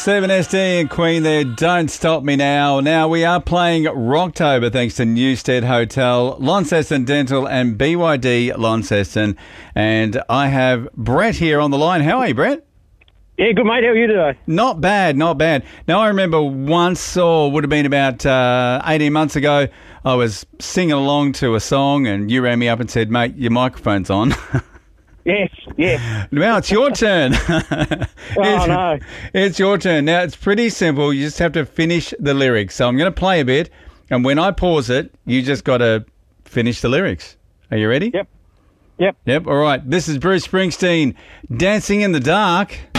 7SD and Queen there, Don't Stop Me Now. Now, we are playing Rocktober thanks to Newstead Hotel, Launceston Dental and BYD Launceston. And I have Brett here on the line. How are you, Brett? Yeah, good, mate. How are you today? Not bad, not bad. Now, I remember once, or would have been about 18 months ago, I was singing along to a song and you rang me up and said, mate, your microphone's on. Yes, yes. Now it's your turn. No. It's your turn. Now, it's pretty simple. You just have to finish the lyrics. So I'm going to play a bit, and when I pause it, you just got to finish the lyrics. Are you ready? Yep. Yep. All right. This is Bruce Springsteen, Dancing in the Dark.